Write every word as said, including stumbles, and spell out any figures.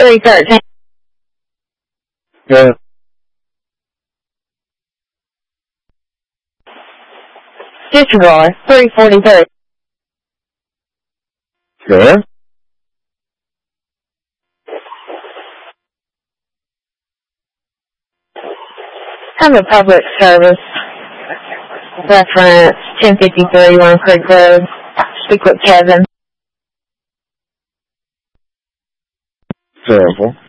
three thirteen. Good. Disregard, three forty-three. Good. I'm a public service. Reference ten fifty-three Long Creek Road. Speak with Kevin. Terrible.